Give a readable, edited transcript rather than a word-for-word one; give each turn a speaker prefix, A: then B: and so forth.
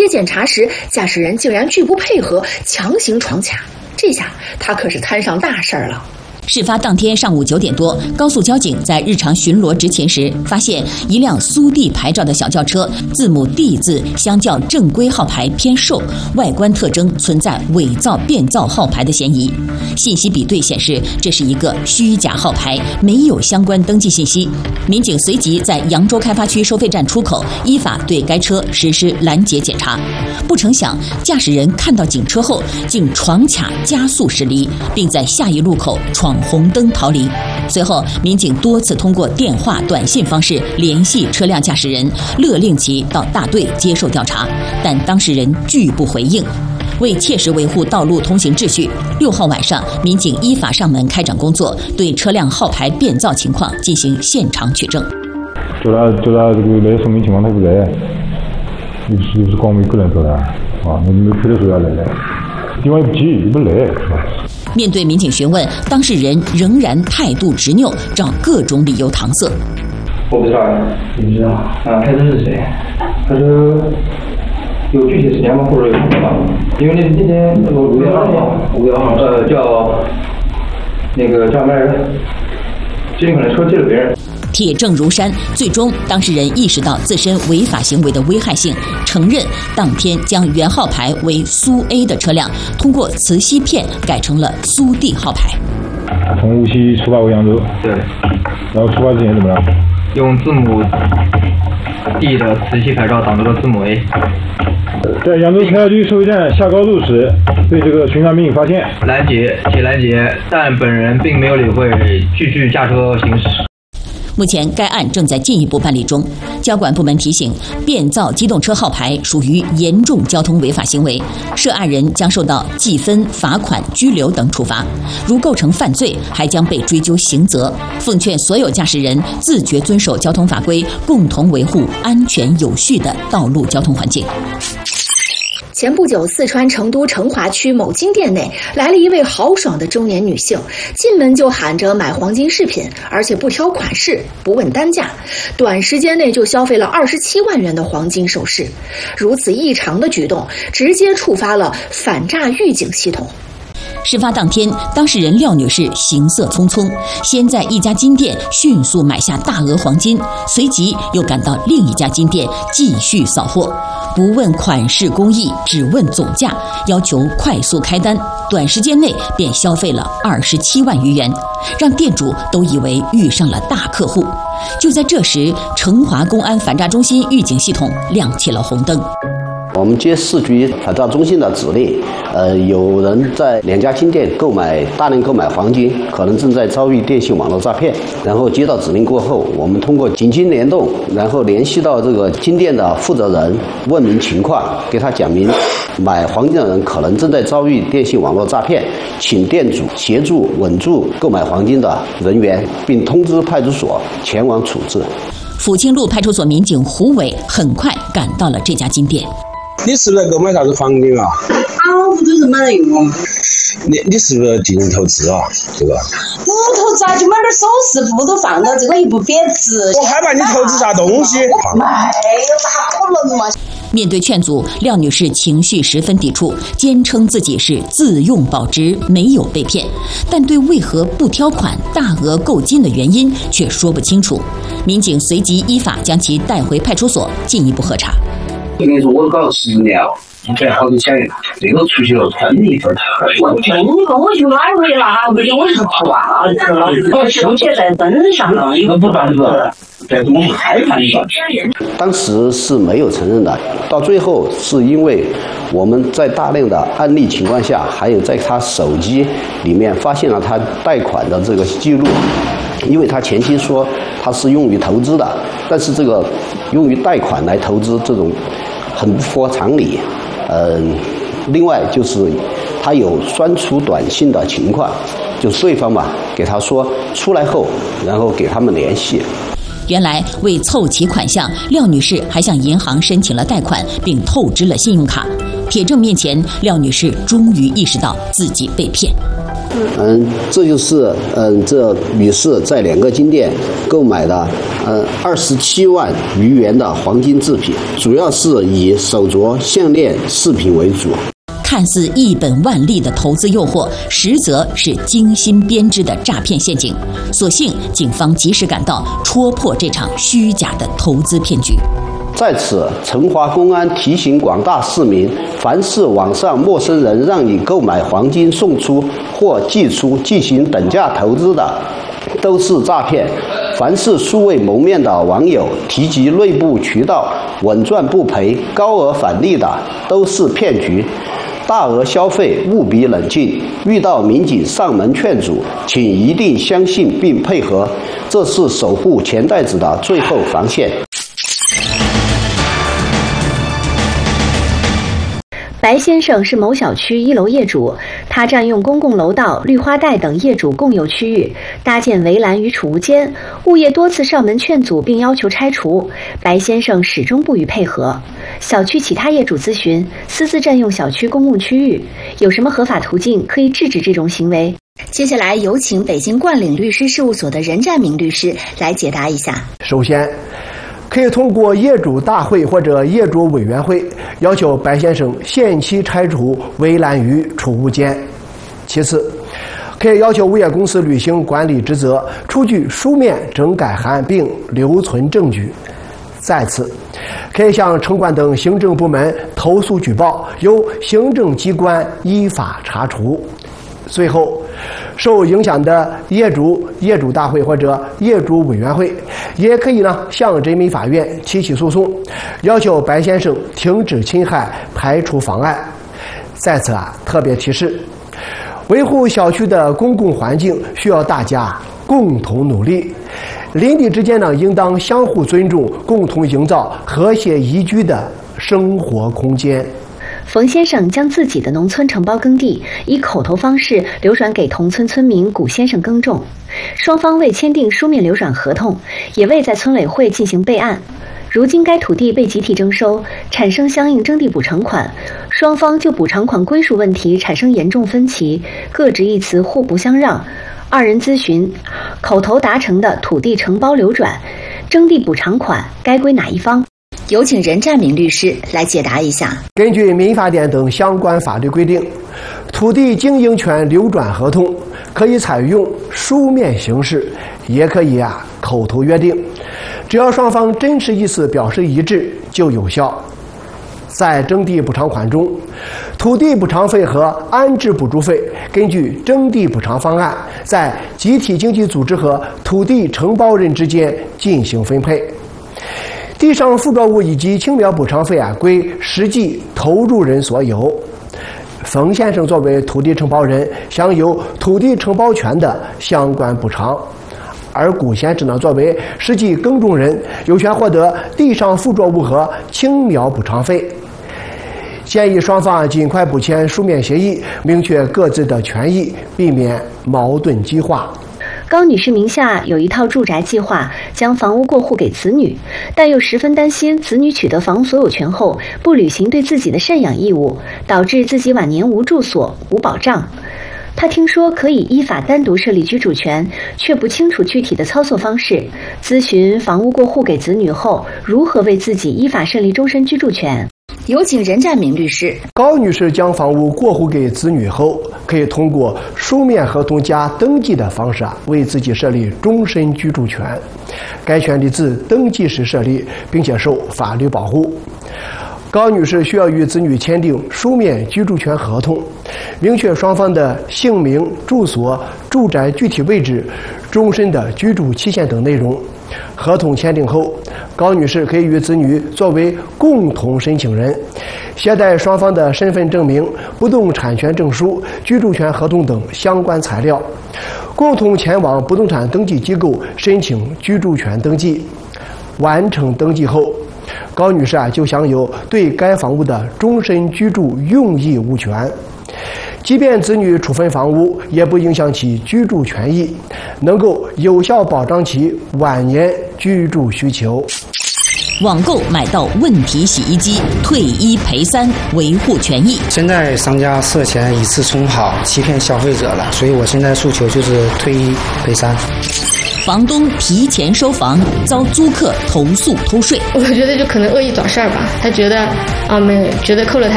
A: 检查时，驾驶人竟然拒不配合，强行闯卡，这下他可是摊上大事儿了。
B: 事发当天上午9点多，高速交警在日常巡逻执勤时，发现一辆苏 D 牌照的小轿车，字母 D 字相较正规号牌偏瘦，外观特征存在伪造变造号牌的嫌疑。信息比对显示，这是一个虚假号牌，没有相关登记信息。民警随即在扬州开发区收费站出口依法对该车实施拦截检查。不成想，驾驶人看到警车后，竟闯卡加速驶离，并在下一路口闯红灯逃离。随后，民警多次通过电话、短信方式联系车辆驾驶人，勒令其到大队接受调查，但当事人拒不回应。为切实维护道路通行秩序，6号晚上，民警依法上门开展工作，对车辆号牌变造情况进行现场取证。
C: 就他这个那个说明情况他不在，又不是光我一个人做的啊，那没配的时候要来的，电话也不接，也不来，是吧？
B: 面对民警询问，当事人仍然态度执拗，找各种理由搪塞。
D: 我不知道，你不知道啊？开车是谁？他说有具体时间吗？或者有什么？因为那天5月2号，叫那个叫什么来着？最近可能车借了别人。
B: 铁证如山，最终当事人意识到自身违法行为的危害性，承认当天将原号牌为苏 A 的车辆通过磁吸片改成了苏 D 号牌。
C: 从无锡出发回扬州。
D: 对。
C: 然后出发之前怎么样？
D: 用字母 D 的磁吸牌照挡住了字母 A。
C: 在扬州开发区收费站下高速时，被这个巡查民警发现，
D: 拦截，但本人并没有理会，继续驾车行驶。
B: 目前该案正在进一步办理中。交管部门提醒，变造机动车号牌属于严重交通违法行为，涉案人将受到记分、罚款、拘留等处罚，如构成犯罪，还将被追究刑责。奉劝所有驾驶人自觉遵守交通法规，共同维护安全有序的道路交通环境。
A: 前不久，四川成都成华区某金店内来了一位豪爽的中年女性，进门就喊着买黄金饰品，而且不挑款式，不问单价，短时间内就消费了27万元的黄金首饰。如此异常的举动，直接触发了反诈预警系统。
B: 事发当天，当事人廖女士行色匆匆，先在一家金店迅速买下大额黄金，随即又赶到另一家金店继续扫货，不问款式工艺，只问总价，要求快速开单，短时间内便消费了27万余元，让店主都以为遇上了大客户。就在这时，成华公安反诈中心预警系统亮起了红灯。
E: 我们接市局反诈中心的指令，有人在2家金店大量购买黄金，可能正在遭遇电信网络诈骗。然后接到指令过后，我们通过警金联动，然后联系到这个金店的负责人，问明情况，给他讲明买黄金的人可能正在遭遇电信网络诈骗，请店主协助稳住购买黄金的人员，并通知派出所前往处置。
B: 抚清路派出所民警胡伟很快赶到了这家金店。
F: 你是不是购买啥子黄金啊？
G: 我不都是买来用啊。
F: 你是不是进行投资啊？这个
G: 不投资啊，就买点首饰布都放到这个也不贬值。
F: 我害怕你投资啥东西。
G: 没有，咋可能嘛？
B: 面对劝阻，廖女士情绪十分抵触，坚称自己是自用保值，没有被骗，但对为何不挑款、大额购金的原因却说不清楚。民警随即依法将其带回派出所进一步核查。
H: 我跟你说，我都搞了10年了，100好多钱，这个出去了分一份。我就买回来，不是我是赚的，我收钱在身上了，一个不办的，这东西太难了。
E: 当时是没有承认的，到最后是因为我们在大量的案例情况下，还有在他手机里面发现了他贷款的这个记录，因为他前期说他是用于投资的，但是这个用于贷款来投资这种很不符合常理。另外就是他有酸楚短信的情况，就对方嘛给他说出来后，然后给他们联系。
B: 原来为凑齐款项，廖女士还向银行申请了贷款，并透支了信用卡。铁证面前，廖女士终于意识到自己被骗。
E: 这就是这女士在2个金店购买的27万余元的黄金制品，主要是以手镯、项链、饰品为主。
B: 看似一本万利的投资诱惑，实则是精心编织的诈骗陷阱。所幸警方及时赶到，戳破这场虚假的投资骗局。
E: 在此，成华公安提醒广大市民，凡是网上陌生人让你购买黄金送出或寄出进行等价投资的，都是诈骗。凡是素未谋面的网友提及内部渠道稳赚不赔、高额返利的，都是骗局。大额消费务必冷静，遇到民警上门劝阻，请一定相信并配合，这是守护钱袋子的最后防线。
A: 白先生是某小区1楼业主，他占用公共楼道、绿化带等业主共有区域，搭建围栏与储物间，物业多次上门劝阻并要求拆除，白先生始终不予配合。小区其他业主咨询，私自占用小区公共区域，有什么合法途径可以制止这种行为？接下来有请北京冠岭律师事务所的任占明律师来解答一下。
I: 首先，可以通过业主大会或者业主委员会要求白先生限期拆除围栏与储物间。其次，可以要求物业公司履行管理职责，出具书面整改函并留存证据。再次，可以向城管等行政部门投诉举报，由行政机关依法查处。最后，受影响的业主大会或者业主委员会也可以向人民法院提起诉讼，要求白先生停止侵害、排除妨碍。在此特别提示，维护小区的公共环境需要大家共同努力，邻里之间应当相互尊重，共同营造和谐宜居的生活空间。
A: 冯先生将自己的农村承包耕地以口头方式流转给同村村民古先生耕种，双方未签订书面流转合同，也未在村委会进行备案。如今该土地被集体征收，产生相应征地补偿款，双方就补偿款归属问题产生严重分歧，各执一词，互不相让。二人咨询，口头达成的土地承包流转、征地补偿款该归哪一方？有请任占明律师来解答一下。
I: 根据民法典等相关法律规定，土地经营权流转合同可以采用书面形式，也可以口头约定，只要双方真实意思表示一致就有效。在征地补偿款中，土地补偿费和安置补助费根据征地补偿方案，在集体经济组织和土地承包人之间进行分配。地上附着物以及青苗补偿费归实际投入人所有。冯先生作为土地承包人，享有土地承包权的相关补偿，而古先生作为实际耕种人，有权获得地上附着物和青苗补偿费。建议双方尽快补签书面协议，明确各自的权益，避免矛盾激化。
A: 高女士名下有一套住宅计划，将房屋过户给子女，但又十分担心子女取得房屋所有权后不履行对自己的赡养义务，导致自己晚年无住所、无保障。她听说可以依法单独设立居住权，却不清楚具体的操作方式。咨询房屋过户给子女后，如何为自己依法设立终身居住权？有请任占明律师。
I: 高女士将房屋过户给子女后，可以通过书面合同加登记的方式为自己设立终身居住权。该权利自登记时设立，并且受法律保护。高女士需要与子女签订书面居住权合同，明确双方的姓名、住所、住宅具体位置、终身的居住期限等内容。合同签订后，高女士可以与子女作为共同申请人，携带双方的身份证明、不动产权证书、居住权合同等相关材料，共同前往不动产登记机构申请居住权登记。完成登记后，高女士就享有对该房屋的终身居住用益物权。即便子女处分房屋，也不影响其居住权益，能够有效保障其晚年居住需求。
B: 网购买到问题洗衣机，退1赔3，维护权益。
J: 现在商家涉嫌以次充好，欺骗消费者了，所以我现在诉求就是退1赔3。
B: 房东提前收房，遭租客投诉偷税。
K: 我觉得就可能恶意找事儿吧，他觉得觉得扣了他